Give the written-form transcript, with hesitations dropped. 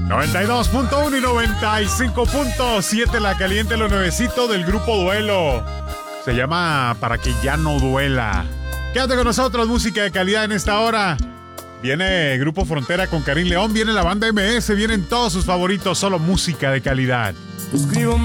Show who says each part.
Speaker 1: 92.1 y 95.7 La Caliente, lo nuevecito del grupo Duelo. Se llama Para que ya no duela. Quédate con nosotros, música de calidad en esta hora. Viene Grupo Frontera con Karim León, viene la banda MS, vienen todos sus favoritos, solo música de calidad.
Speaker 2: Escribo